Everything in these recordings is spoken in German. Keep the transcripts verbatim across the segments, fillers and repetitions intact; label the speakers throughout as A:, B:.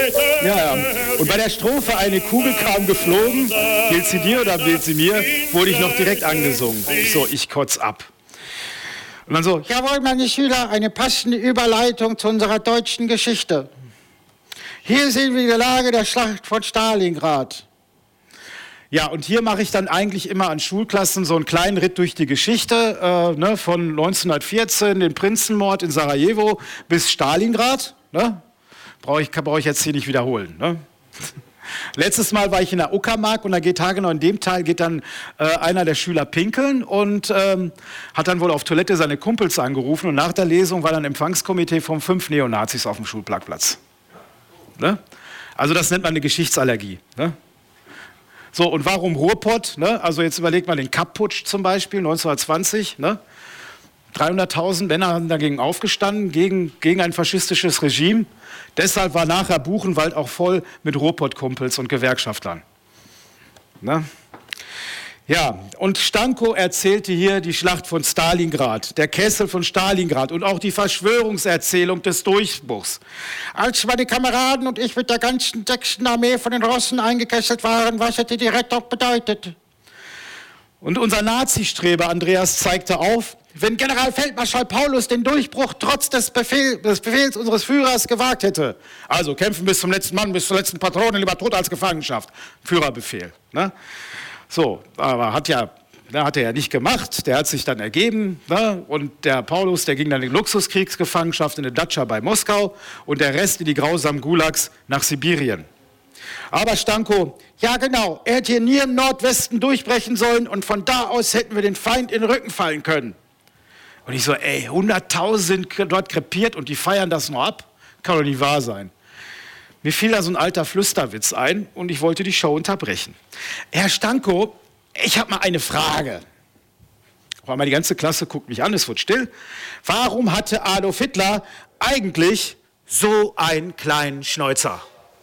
A: Ja, ja. Und bei der Strophe "Eine Kugel kam geflogen", gilt sie dir oder gilt sie mir, wurde ich noch direkt angesungen. So, ich kotz ab. Und dann so, jawohl, meine Schüler, eine passende Überleitung zu unserer deutschen Geschichte. Hier sehen wir die Lage der Schlacht von Stalingrad. Ja, und hier mache ich dann eigentlich immer an Schulklassen so einen kleinen Ritt durch die Geschichte, äh, ne, von neunzehnhundertvierzehn, den Prinzenmord in Sarajevo, bis Stalingrad. Ne? Brauche ich, brauch ich jetzt hier nicht wiederholen. Ne? Letztes Mal war ich in der Uckermark und da geht haargenau in dem Teil geht dann äh, einer der Schüler pinkeln und ähm, hat dann wohl auf Toilette seine Kumpels angerufen und nach der Lesung war dann Empfangskomitee von fünf Neonazis auf dem Schulparkplatz. Ne? Also das nennt man eine Geschichtsallergie. Ne? So, und warum Ruhrpott? Ne? Also jetzt überlegt mal den Kapp-Putsch zum Beispiel, neunzehnhundertzwanzig. Ne? dreihunderttausend Männer haben dagegen aufgestanden, gegen, gegen ein faschistisches Regime. Deshalb war nachher Buchenwald auch voll mit Ruhrpott-Kumpels und Gewerkschaftlern. Ne? Ja, und Stanko erzählte hier die Schlacht von Stalingrad, der Kessel von Stalingrad und auch die Verschwörungserzählung des Durchbruchs. Als meine Kameraden und ich mit der ganzen sechsten Armee von den Russen eingekesselt waren, was hätte die Rettung bedeutet? Und unser Nazistreber Andreas zeigte auf, wenn Generalfeldmarschall Paulus den Durchbruch trotz des, Befehl, des Befehls unseres Führers gewagt hätte. Also kämpfen bis zum letzten Mann, bis zur letzten Patrone, lieber tot als Gefangenschaft. Führerbefehl. Ne? So, aber hat ja, ne, hat er ja nicht gemacht, der hat sich dann ergeben. Ne? Und der Paulus, der ging dann in Luxuskriegsgefangenschaft in eine Datscha bei Moskau und der Rest in die grausamen Gulags nach Sibirien. Aber Stanko, ja genau, er hätte hier nie im Nordwesten durchbrechen sollen und von da aus hätten wir den Feind in den Rücken fallen können. Und ich so, ey, hunderttausend sind dort krepiert und die feiern das noch ab? Kann doch nicht wahr sein. Mir fiel da so ein alter Flüsterwitz ein und ich wollte die Show unterbrechen. Herr Stanko, ich habe mal eine Frage. Auf einmal die ganze Klasse guckt mich an, es wird still. Warum hatte Adolf Hitler eigentlich so einen kleinen Schnäuzer?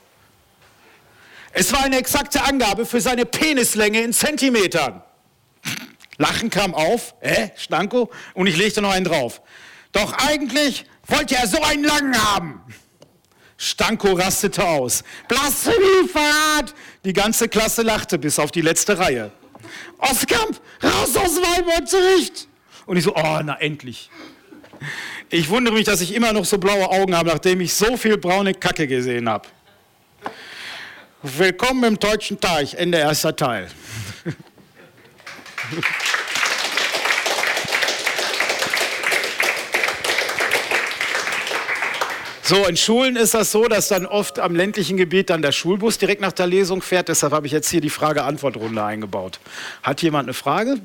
A: Es war eine exakte Angabe für seine Penislänge in Zentimetern. Lachen kam auf, äh, Stanko, und ich legte noch einen drauf. Doch eigentlich wollte er so einen langen haben. Stanko rastete aus. Blasphemie, Verrat! Die ganze Klasse lachte, bis auf die letzte Reihe. Oskamp, raus aus meinem Unterricht! Und ich so, oh, na endlich. Ich wundere mich, dass ich immer noch so blaue Augen habe, nachdem ich so viel braune Kacke gesehen habe. Willkommen im Deutschen Teich, Ende erster Teil. So, in Schulen ist das so, dass dann oft am ländlichen Gebiet dann der Schulbus direkt nach der Lesung fährt. Deshalb habe ich jetzt hier die Frage-Antwort-Runde eingebaut. Hat jemand eine Frage?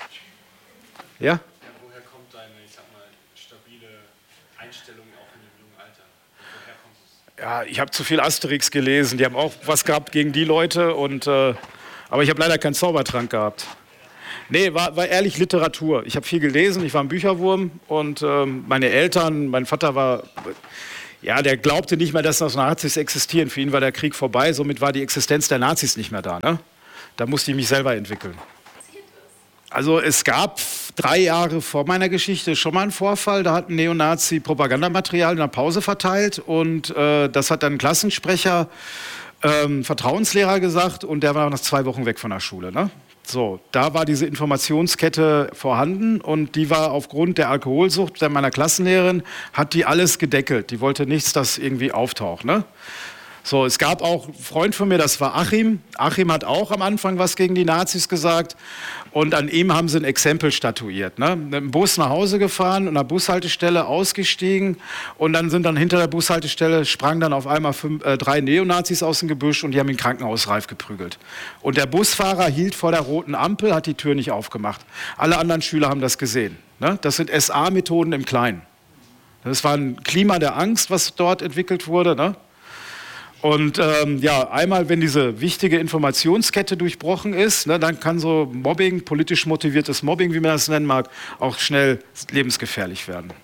A: Ja? Ja, woher kommt deine, ich sag mal, stabile Einstellung auch in dem jungen Alter? Woher kommt es? Ja, ich habe zu viel Asterix gelesen. Die haben auch was gehabt gegen die Leute. Und, äh, aber ich habe leider keinen Zaubertrank gehabt. Nee, war, war ehrlich Literatur. Ich habe viel gelesen, ich war ein Bücherwurm. Und äh, meine Eltern, mein Vater war... Ja, der glaubte nicht mehr, dass das Nazis existieren. Für ihn war der Krieg vorbei, somit war die Existenz der Nazis nicht mehr da. Ne? Da musste ich mich selber entwickeln. Also es gab drei Jahre vor meiner Geschichte schon mal einen Vorfall. Da hat ein Neonazi Propagandamaterial in der Pause verteilt und äh, das hat dann ein Klassensprecher, ähm, Vertrauenslehrer gesagt und der war nach zwei Wochen weg von der Schule. Ne? So, da war diese Informationskette vorhanden und die war aufgrund der Alkoholsucht meiner Klassenlehrerin, hat die alles gedeckelt. Die wollte nichts, das irgendwie auftaucht. Ne? So, es gab auch einen Freund von mir, das war Achim. Achim hat auch am Anfang was gegen die Nazis gesagt und an ihm haben sie ein Exempel statuiert. Ne? Mit dem Bus nach Hause gefahren und an der Bushaltestelle ausgestiegen und dann sind dann hinter der Bushaltestelle, sprangen dann auf einmal fünf, äh, drei Neonazis aus dem Gebüsch und die haben ihn krankenhausreif geprügelt. Und der Busfahrer hielt vor der roten Ampel, hat die Tür nicht aufgemacht. Alle anderen Schüler haben das gesehen. Ne? Das sind S A-Methoden im Kleinen. Das war ein Klima der Angst, was dort entwickelt wurde, ne? Und ähm, ja, einmal, wenn diese wichtige Informationskette durchbrochen ist, ne, dann kann so Mobbing, politisch motiviertes Mobbing, wie man das nennen mag, auch schnell lebensgefährlich werden.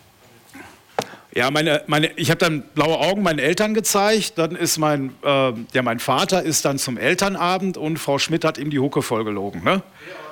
A: Ja, meine, meine, ich habe dann blaue Augen meinen Eltern gezeigt, dann ist mein, äh, ja, mein Vater ist dann zum Elternabend und Frau Schmidt hat ihm die Hucke vollgelogen. Ne?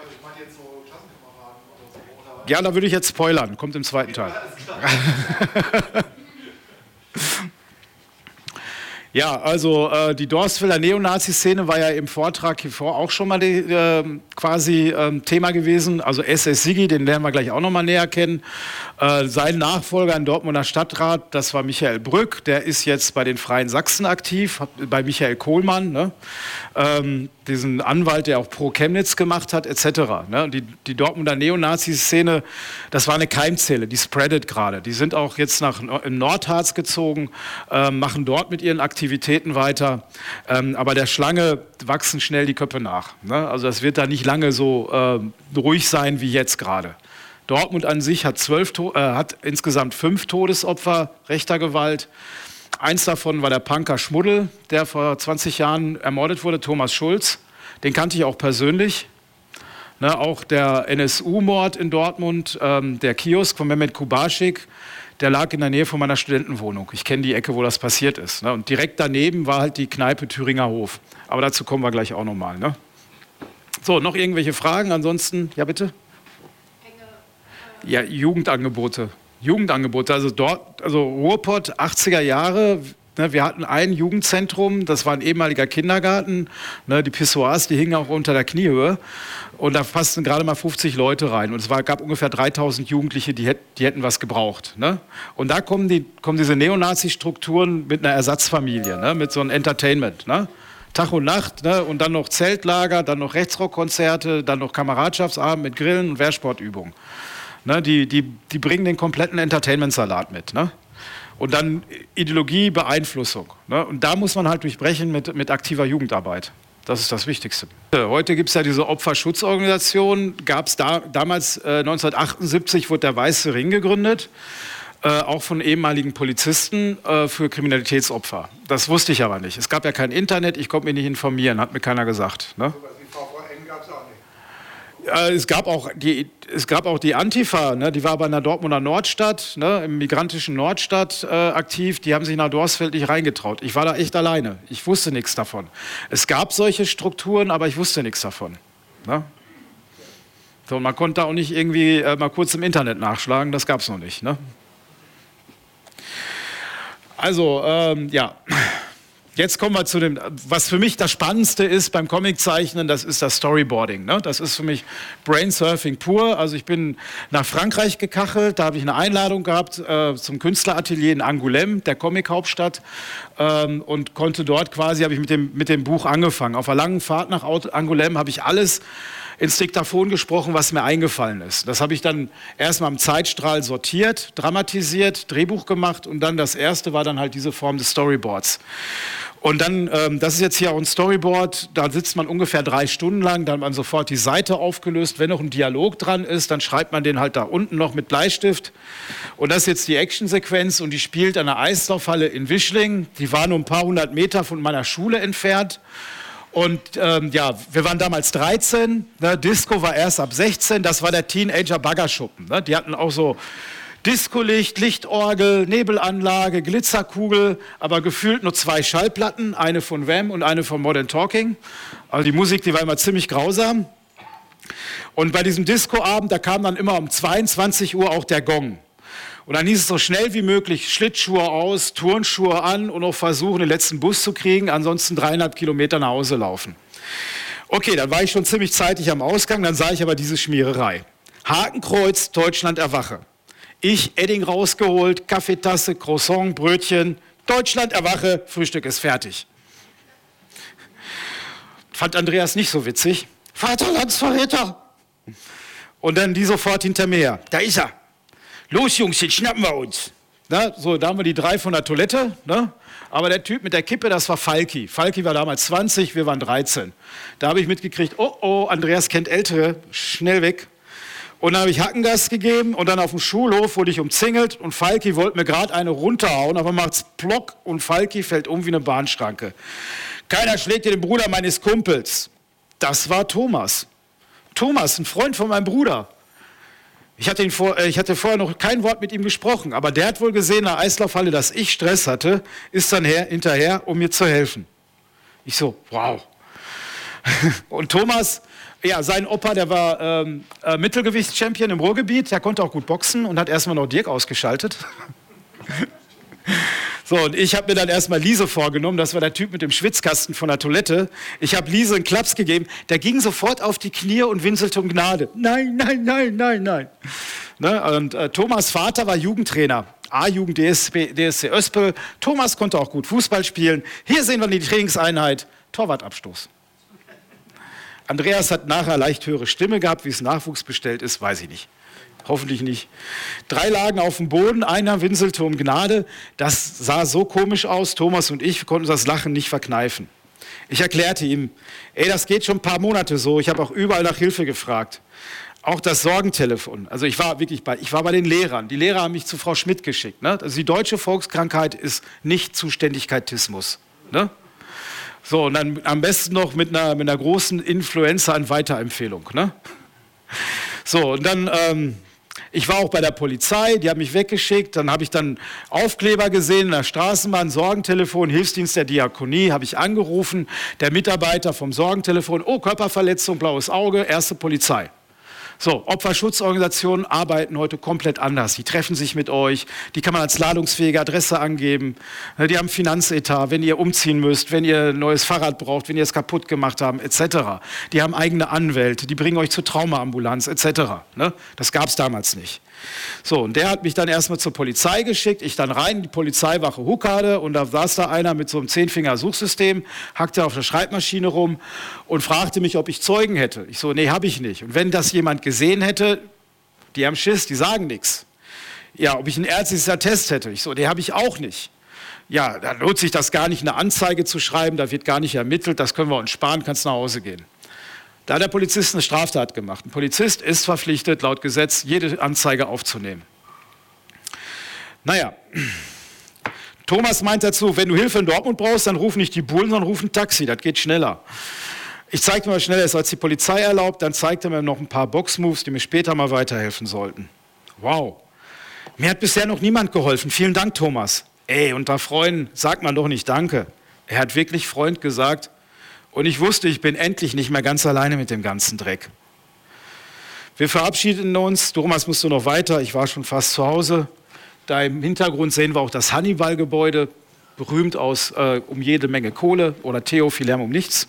A: Ja, da würde ich jetzt spoilern, kommt im zweiten Teil. Ja, also äh, die Dorsfelder Neonazi-Szene war ja im Vortrag hier vor auch schon mal die, äh, quasi äh, Thema gewesen. Also S S Siggi, den lernen wir gleich auch noch mal näher kennen. Äh, sein Nachfolger im Dortmunder Stadtrat, das war Michael Brück. Der ist jetzt bei den Freien Sachsen aktiv, bei Michael Kohlmann, ne? ähm, diesen Anwalt, der auch Pro Chemnitz gemacht hat, et cetera. Ne? Die, die Dortmunder Neonazi-Szene, das war eine Keimzelle, die spreadet gerade. Die sind auch jetzt nach in Nordharz gezogen, äh, machen dort mit ihren Aktivitäten weiter. Ähm, aber der Schlange wachsen schnell die Köpfe nach. Ne? Also das wird da nicht lange so äh, ruhig sein wie jetzt gerade. Dortmund an sich hat, zwölf, äh, hat insgesamt fünf Todesopfer rechter Gewalt. Eins davon war der Punker Schmuddel, der vor zwanzig Jahren ermordet wurde, Thomas Schulz. Den kannte ich auch persönlich. Ne, auch der N S U-Mord in Dortmund, ähm, der Kiosk von Mehmet Kubaschik, der lag in der Nähe von meiner Studentenwohnung. Ich kenne die Ecke, wo das passiert ist. Ne? Und direkt daneben war halt die Kneipe Thüringer Hof. Aber dazu kommen wir gleich auch nochmal. Ne? So, noch irgendwelche Fragen? Ansonsten, ja bitte? Ja, Jugendangebote. Jugendangebote, also dort, also Ruhrpott, achtziger Jahre, ne, wir hatten ein Jugendzentrum, das war ein ehemaliger Kindergarten, ne, die Pissoirs, die hingen auch unter der Kniehöhe und da passten gerade mal fünfzig Leute rein und es war, gab ungefähr dreitausend Jugendliche, die, hätt, die hätten was gebraucht. Ne? Und da kommen, die, kommen diese Neonazi-Strukturen mit einer Ersatzfamilie, ne, mit so einem Entertainment, ne? Tag und Nacht, ne? Und dann noch Zeltlager, dann noch Rechtsrockkonzerte, dann noch Kameradschaftsabend mit Grillen und Wehrsportübungen. Ne, die, die, die bringen den kompletten Entertainment-Salat mit. Ne? Und dann Ideologie, Beeinflussung. Ne? Und da muss man halt durchbrechen mit, mit aktiver Jugendarbeit. Das ist das Wichtigste. Heute gibt es ja diese Opferschutzorganisation. Gab es da, damals, äh, neunzehnhundertachtundsiebzig, wurde der Weiße Ring gegründet. Äh, auch von ehemaligen Polizisten äh, für Kriminalitätsopfer. Das wusste ich aber nicht. Es gab ja kein Internet, ich konnte mich nicht informieren, hat mir keiner gesagt. Ne? Es gab auch die, es gab auch die Antifa, ne, die war bei einer Dortmunder Nordstadt, ne, im migrantischen Nordstadt äh, aktiv, die haben sich nach Dorsfeld nicht reingetraut. Ich war da echt alleine, ich wusste nichts davon. Es gab solche Strukturen, aber ich wusste nichts davon. Ne? So, man konnte auch nicht irgendwie äh, mal kurz im Internet nachschlagen, das gab es noch nicht. Ne? Also, ähm, ja... Jetzt kommen wir zu dem, was für mich das Spannendste ist beim Comiczeichnen, das ist das Storyboarding. Ne? Das ist für mich Brainsurfing pur. Also ich bin nach Frankreich gekachelt, da habe ich eine Einladung gehabt äh, zum Künstleratelier in Angoulême, der Comic-Hauptstadt, ähm, und konnte dort quasi, habe ich mit dem, mit dem Buch angefangen. Auf einer langen Fahrt nach Angoulême habe ich alles ins Diktaphon gesprochen, was mir eingefallen ist. Das habe ich dann erstmal im Zeitstrahl sortiert, dramatisiert, Drehbuch gemacht und dann das erste war dann halt diese Form des Storyboards. Und dann, ähm, das ist jetzt hier auch ein Storyboard, da sitzt man ungefähr drei Stunden lang, dann hat man sofort die Seite aufgelöst. Wenn noch ein Dialog dran ist, dann schreibt man den halt da unten noch mit Bleistift. Und das ist jetzt die Actionsequenz und die spielt an einer Eislaufhalle in Wischling. Die war nur ein paar hundert Meter von meiner Schule entfernt. Und ähm, ja, wir waren damals dreizehn, ne? Disco war erst ab sechzehn, das war der Teenager-Baggerschuppen. Ne? Die hatten auch so Discolicht, Lichtorgel, Nebelanlage, Glitzerkugel, aber gefühlt nur zwei Schallplatten, eine von Wham und eine von Modern Talking. Also die Musik, die war immer ziemlich grausam. Und bei diesem Discoabend, da kam dann immer um zweiundzwanzig Uhr auch der Gong. Und dann hieß es so schnell wie möglich, Schlittschuhe aus, Turnschuhe an und noch versuchen, den letzten Bus zu kriegen, ansonsten dreieinhalb Kilometer nach Hause laufen. Okay, dann war ich schon ziemlich zeitig am Ausgang, dann sah ich aber diese Schmiererei. Hakenkreuz, Deutschland erwache. Ich, Edding rausgeholt, Kaffeetasse, Croissant, Brötchen. Deutschland erwache, Frühstück ist fertig. Fand Andreas nicht so witzig. Vaterlandsverräter! Und dann die sofort hinter mir. Da ist er. Los Jungs, jetzt schnappen wir uns. Na, so, da haben wir die drei von der Toilette. Ne? Aber der Typ mit der Kippe, das war Falki. Falki war damals zwanzig, wir waren dreizehn. Da habe ich mitgekriegt, oh oh, Andreas kennt Ältere, schnell weg. Und dann habe ich Hackengas gegeben und dann auf dem Schulhof wurde ich umzingelt und Falki wollte mir gerade eine runterhauen, aber macht's plock und Falki fällt um wie eine Bahnschranke. Keiner schlägt dir den Bruder meines Kumpels. Das war Thomas. Thomas, ein Freund von meinem Bruder. Ich hatte, ihn vor, ich hatte vorher noch kein Wort mit ihm gesprochen, aber der hat wohl gesehen in der Eislaufhalle, dass ich Stress hatte, ist dann her, hinterher, um mir zu helfen. Ich so, wow. Und Thomas, ja, sein Opa, der war ähm, äh, Mittelgewichtschampion im Ruhrgebiet, der konnte auch gut boxen und hat erstmal noch Dirk ausgeschaltet. So, und ich habe mir dann erstmal Liese vorgenommen, das war der Typ mit dem Schwitzkasten von der Toilette. Ich habe Liese einen Klaps gegeben, der ging sofort auf die Knie und winselte um Gnade. Nein, nein, nein, nein, nein. Ne? Und äh, Thomas' Vater war Jugendtrainer. A-Jugend D S C Öspel. Thomas konnte auch gut Fußball spielen. Hier sehen wir die Trainingseinheit. Torwartabstoß. Andreas hat nachher leicht höhere Stimme gehabt, wie es Nachwuchs bestellt ist, weiß ich nicht. Hoffentlich nicht. Drei lagen auf dem Boden, einer winselte um Gnade. Das sah so komisch aus. Thomas und ich konnten das Lachen nicht verkneifen. Ich erklärte ihm, ey, das geht schon ein paar Monate so. Ich habe auch überall nach Hilfe gefragt. Auch das Sorgentelefon. Also ich war wirklich bei, ich war bei den Lehrern. Die Lehrer haben mich zu Frau Schmidt geschickt. Ne? Also die deutsche Volkskrankheit ist nicht Zuständigkeitismus. Ne? So, und dann am besten noch mit einer, mit einer großen Influencer an Weiterempfehlung. Ne? So, und dann... Ähm, Ich war auch bei der Polizei, die haben mich weggeschickt, dann habe ich dann Aufkleber gesehen in der Straßenbahn, Sorgentelefon, Hilfsdienst der Diakonie, habe ich angerufen, der Mitarbeiter vom Sorgentelefon, oh, Körperverletzung, blaues Auge, erste Polizei. So, Opferschutzorganisationen arbeiten heute komplett anders. Die treffen sich mit euch, die kann man als ladungsfähige Adresse angeben. Die haben Finanzetat, wenn ihr umziehen müsst, wenn ihr ein neues Fahrrad braucht, wenn ihr es kaputt gemacht habt, et cetera. Die haben eigene Anwälte, die bringen euch zur Traumaambulanz, et cetera. Das gab es damals nicht. So, und der hat mich dann erstmal zur Polizei geschickt, ich dann rein in die Polizeiwache Huckade und da saß da einer mit so einem Zehnfinger-Suchsystem, hackte auf der Schreibmaschine rum und fragte mich, ob ich Zeugen hätte. Ich so, nee, habe ich nicht. Und wenn das jemand gesehen hätte, die haben Schiss, die sagen nichts. Ja, ob ich ein ärztliches Attest hätte. Ich so, nee, habe ich auch nicht. Ja, da lohnt sich das gar nicht, eine Anzeige zu schreiben, da wird gar nicht ermittelt, das können wir uns sparen, kannst nach Hause gehen. Da hat der Polizist eine Straftat gemacht. Ein Polizist ist verpflichtet, laut Gesetz, jede Anzeige aufzunehmen. Naja, Thomas meint dazu, wenn du Hilfe in Dortmund brauchst, dann ruf nicht die Bullen, sondern ruf ein Taxi, das geht schneller. Ich zeigte mir schneller, als die Polizei erlaubt, dann zeigte mir noch ein paar Boxmoves, die mir später mal weiterhelfen sollten. Wow, mir hat bisher noch niemand geholfen, vielen Dank, Thomas. Ey, unter Freunden sagt man doch nicht Danke. Er hat wirklich Freund gesagt. Und ich wusste, ich bin endlich nicht mehr ganz alleine mit dem ganzen Dreck. Wir verabschiedeten uns, Thomas musste noch weiter, ich war schon fast zu Hause. Da im Hintergrund sehen wir auch das Hannibal-Gebäude, berühmt aus äh, um jede Menge Kohle oder Theo, viel Lärm um nichts.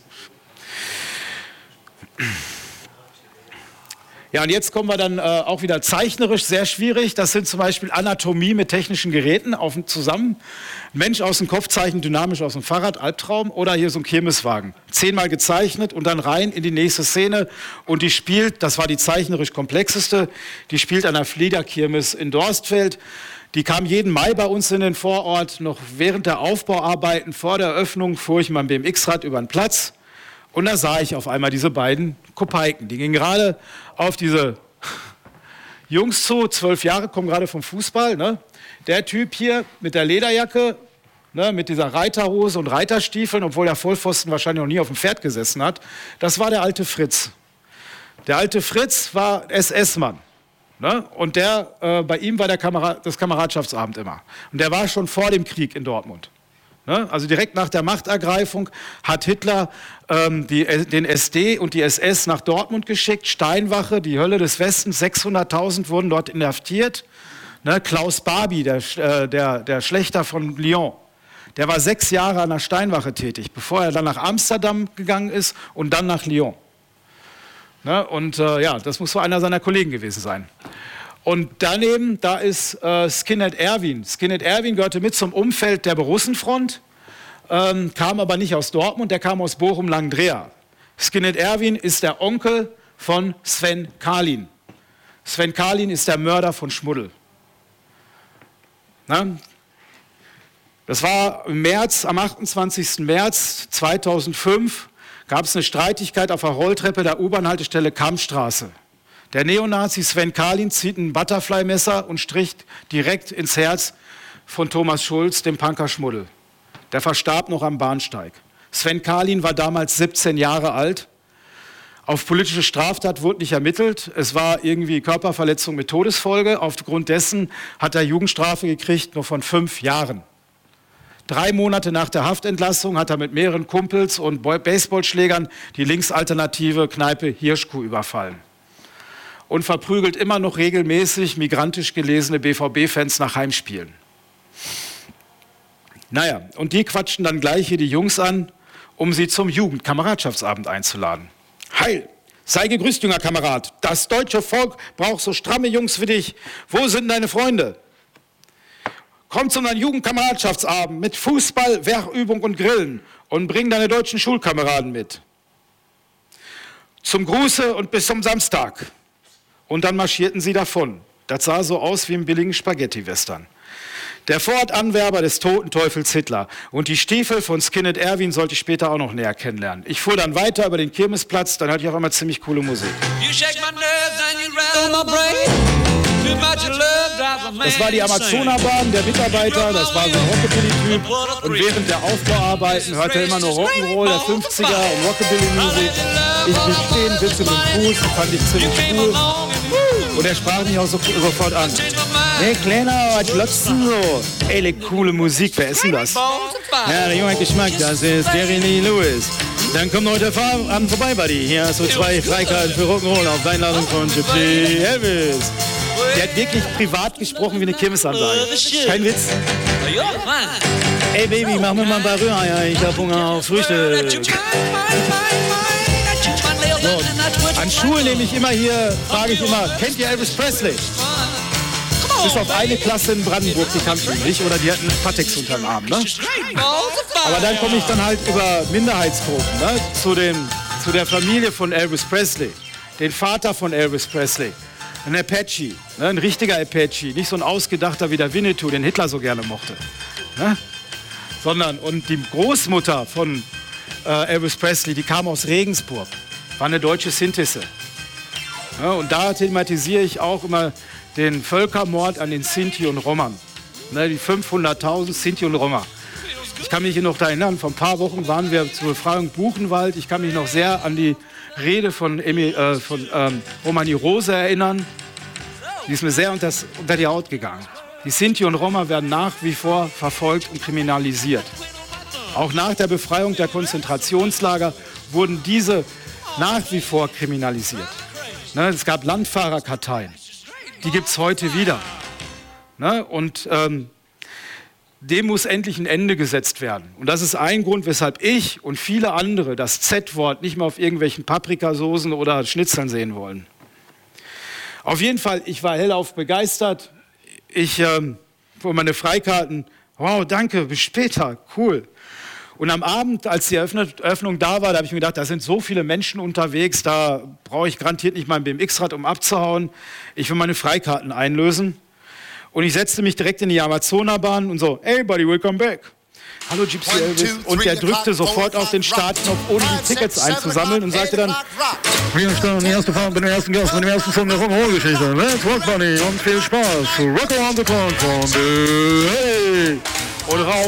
A: Ja, und jetzt kommen wir dann äh, auch wieder zeichnerisch, sehr schwierig. Das sind zum Beispiel Anatomie mit technischen Geräten auf dem zusammen. Mensch aus dem Kopfzeichen, dynamisch aus dem Fahrrad, Albtraum. Oder hier so ein Kirmeswagen. Zehnmal gezeichnet und dann rein in die nächste Szene. Und die spielt, das war die zeichnerisch komplexeste, die spielt an der Fliederkirmes in Dorstfeld. Die kam jeden Mai bei uns in den Vorort. Noch während der Aufbauarbeiten vor der Eröffnung fuhr ich mit meinem B M X-Rad über den Platz. Und da sah ich auf einmal diese beiden Kopeiken. Die gingen gerade auf diese Jungs zu, zwölf Jahre, kommen gerade vom Fußball. Ne? Der Typ hier mit der Lederjacke, ne, mit dieser Reiterhose und Reiterstiefeln, obwohl der Vollpfosten wahrscheinlich noch nie auf dem Pferd gesessen hat, das war der alte Fritz. Der alte Fritz war S S-Mann. Ne? Und der, äh, bei ihm war der Kamerad, das Kameradschaftsabend immer. Und der war schon vor dem Krieg in Dortmund. Also direkt nach der Machtergreifung hat Hitler ähm, die, den S D und die S S nach Dortmund geschickt. Steinwache, die Hölle des Westens, sechshunderttausend wurden dort inhaftiert. Ne, Klaus Barbie, der, äh, der, der Schlächter von Lyon, der war sechs Jahre an der Steinwache tätig, bevor er dann nach Amsterdam gegangen ist und dann nach Lyon. Ne, und äh, ja, das muss so einer seiner Kollegen gewesen sein. Und daneben, da ist äh, Skinhead Erwin. Skinhead Erwin gehörte mit zum Umfeld der Borussenfront, ähm, kam aber nicht aus Dortmund, der kam aus Bochum-Langendreher. Skinhead Erwin ist der Onkel von Sven Karlin. Sven Karlin ist der Mörder von Schmuddel. Na? Das war im März, am achtundzwanzigsten März zweitausendfünf, gab es eine Streitigkeit auf der Rolltreppe der U-Bahn-Haltestelle Kammstraße. Der Neonazi Sven Karlin zieht ein Butterfly-Messer und stricht direkt ins Herz von Thomas Schulz, dem Punker Schmuddel. Der verstarb noch am Bahnsteig. Sven Karlin war damals siebzehn Jahre alt. Auf politische Straftat wurde nicht ermittelt. Es war irgendwie Körperverletzung mit Todesfolge. Aufgrund dessen hat er Jugendstrafe gekriegt, nur von fünf Jahren. Drei Monate nach der Haftentlassung hat er mit mehreren Kumpels und Baseballschlägern die linksalternative Kneipe Hirschkuh überfallen. Und verprügelt immer noch regelmäßig migrantisch gelesene B V B-Fans nach Heimspielen. Naja, und die quatschen dann gleich hier die Jungs an, um sie zum Jugendkameradschaftsabend einzuladen. Heil! Sei gegrüßt, junger Kamerad. Das deutsche Volk braucht so stramme Jungs wie dich. Wo sind deine Freunde? Komm zu einem Jugendkameradschaftsabend mit Fußball, Wehrübung und Grillen und bring deine deutschen Schulkameraden mit. Zum Gruße und bis zum Samstag. Und dann marschierten sie davon. Das sah so aus wie im billigen Spaghetti-Western. Der Vorortanwerber des toten Teufels Hitler. Und die Stiefel von Skinhead Erwin sollte ich später auch noch näher kennenlernen. Ich fuhr dann weiter über den Kirmesplatz, dann hatte ich auch immer ziemlich coole Musik. Das war die Amazonerbahn, der Mitarbeiter, das war so ein Rockabilly-Typ. Und während der Aufbauarbeiten hörte er immer nur Rock'n'Roll der fünfziger und Rockabilly-Musik. Ich blieb stehen, witzte mit dem Fuß, fand ich ziemlich cool. Und er sprach mich auch so, sofort an. Hey Kleiner, was glotzt denn so? Ey, le coole Musik, wer ist denn das? Ja, der junge Geschmack, das ist Jerry Lee Lewis. Dann komm heute Abend vorbei, Buddy. Hier hast du zwei Freikarten für Rock'n'Roll auf Einladung von Gypsy Elvis. Der hat wirklich privat gesprochen wie eine Kirmesansage. Kein Witz. Ey Baby, mach mir mal ein paar Rühreier, ich hab Hunger auf Frühstück. So, an Schulen nehme ich immer hier, frage ich immer, kennt ihr Elvis Presley? Bis auf eine Klasse in Brandenburg, die kannten ihn nicht, oder die hatten Patex unter dem Arm. Ne? Aber dann komme ich dann halt über Minderheitsgruppen, ne? zu, den, zu der Familie von Elvis Presley, den Vater von Elvis Presley, ein Apache, ne? ein richtiger Apache, nicht so ein ausgedachter wie der Winnetou, den Hitler so gerne mochte, ne? sondern und die Großmutter von äh, Elvis Presley, die kam aus Regensburg, war eine deutsche Sintisse. Ja, und da thematisiere ich auch immer den Völkermord an den Sinti und Romern. Ne, die fünfhunderttausend Sinti und Roma. Ich kann mich hier noch erinnern, vor ein paar Wochen waren wir zur Befreiung Buchenwald. Ich kann mich noch sehr an die Rede von, Emil, äh, von ähm, Romani Rose erinnern. Die ist mir sehr unter, unter die Haut gegangen. Die Sinti und Roma werden nach wie vor verfolgt und kriminalisiert. Auch nach der Befreiung der Konzentrationslager wurden diese nach wie vor kriminalisiert. Ne, es gab Landfahrerkarteien. Die gibt es heute wieder. Ne? Und ähm, dem muss endlich ein Ende gesetzt werden. Und das ist ein Grund, weshalb ich und viele andere das Z-Wort nicht mehr auf irgendwelchen Paprikasoßen oder Schnitzeln sehen wollen. Auf jeden Fall, ich war hellauf begeistert. Ich ähm, für meine Freikarten, wow, danke, bis später, cool. Und am Abend, als die Eröffnung da war, da habe ich mir gedacht, da sind so viele Menschen unterwegs, da brauche ich garantiert nicht mein B M X-Rad, um abzuhauen. Ich will meine Freikarten einlösen. Und ich setzte mich direkt in die Amazonerbahn und so, hey buddy, welcome back. Hallo Gypsy Elvis. Und er drückte sofort auf den Startknopf, ohne die Tickets einzusammeln und sagte dann, wir stellen die erste Fahrt mit dem ersten Gast, mit dem ersten Song der Rock'n'Roll-Geschichte. Let's rock, buddy, und viel Spaß. Rock around the clock von the hey. Und raus.